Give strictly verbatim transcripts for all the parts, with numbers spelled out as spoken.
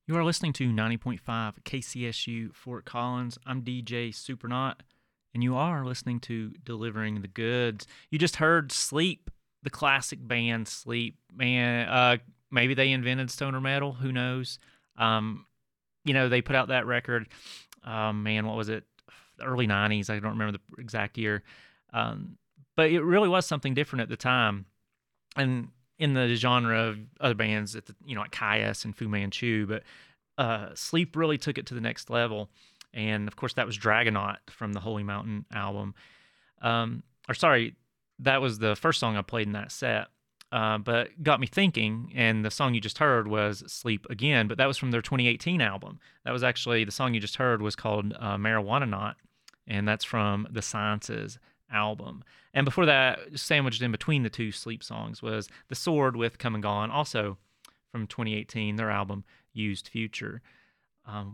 You are listening to ninety point five K C S U Fort Collins. I'm D J Supernaut, and you are listening to Delivering the Goods. You just heard Sleep, the classic band Sleep. Man, uh, maybe they invented stoner metal. Who knows? Um, you know, they put out that record. Um, man, what was it? The early nineties. I don't remember the exact year. Um, but it really was something different at the time. And in the genre of other bands, at the, you know, like Kyuss and Fu Manchu, but uh, Sleep really took it to the next level. And of course, that was Dragonaut from the Holy Mountain album. Um, or sorry, that was the first song I played in that set. Uh, but got me thinking, and the song you just heard was Sleep Again, but that was from their twenty eighteen album. That was actually, the song you just heard was called uh, Marijuana Knot, and that's from the Sciences album. And before that, sandwiched in between the two Sleep songs, was The Sword with Come and Gone, also from twenty eighteen, their album Used Future. Um,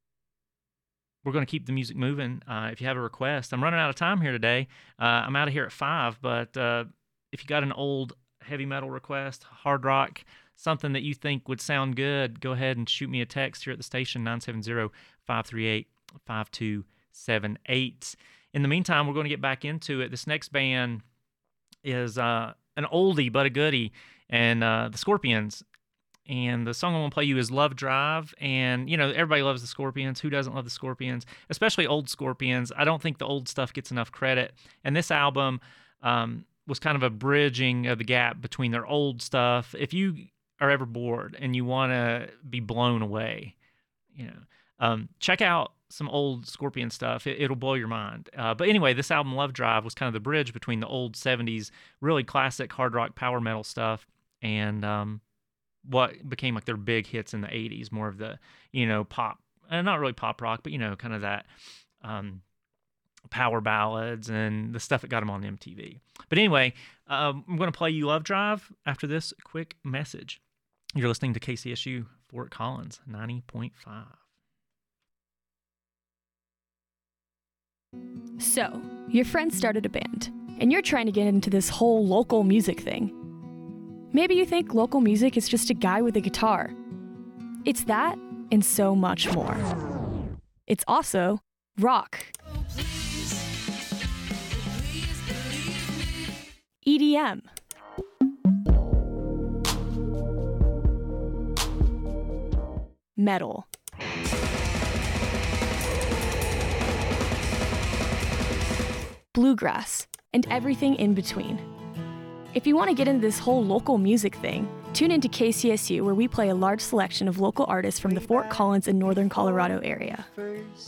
we're going to keep the music moving. Uh, if you have a request, I'm running out of time here today. Uh, I'm out of here at five, but uh, if you got an old heavy metal request, hard rock, something that you think would sound good, go ahead and shoot me a text here at the station, nine seven zero, five three eight, five two seven eight. In the meantime, we're going to get back into it. This next band is uh, an oldie but a goodie, and uh, the Scorpions. And the song I'm going to play you is Love Drive. And, you know, everybody loves the Scorpions. Who doesn't love the Scorpions? Especially old Scorpions. I don't think the old stuff gets enough credit. And this album um, was kind of a bridging of the gap between their old stuff. If you are ever bored and you want to be blown away, you know, um, check out some old Scorpion stuff. It, it'll blow your mind. Uh, but anyway, this album, Love Drive, was kind of the bridge between the old seventies, really classic hard rock power metal stuff, and um, what became like their big hits in the eighties, more of the, you know, pop, uh, not really pop rock, but, you know, kind of that um, power ballads and the stuff that got them on M T V. But anyway, um, I'm going to play you Love Drive after this quick message. You're listening to K C S U Fort Collins, ninety point five. So, your friend started a band, and you're trying to get into this whole local music thing. Maybe you think local music is just a guy with a guitar. It's that, and so much more. It's also rock, E D M, metal, bluegrass, and everything in between. If you want to get into this whole local music thing, tune into K C S U, where we play a large selection of local artists from the Fort Collins and Northern Colorado area.